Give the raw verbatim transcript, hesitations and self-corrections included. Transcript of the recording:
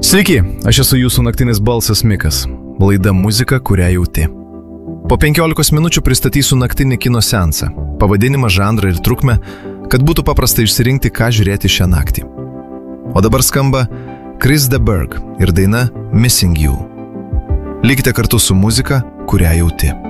Sveiki, aš esu jūsų naktinis balsas Mikas. Laida muzika, kurią jauti. Po penkiolikos minučių pristatysiu naktinį kino seansą, pavadinimą, žanrą ir trukmę, kad būtų paprasta išsirinkti, ką žiūrėti šią naktį. O dabar skamba Chris de Burgh ir daina Missing You. Likite kartu su muzika, kurią jauti.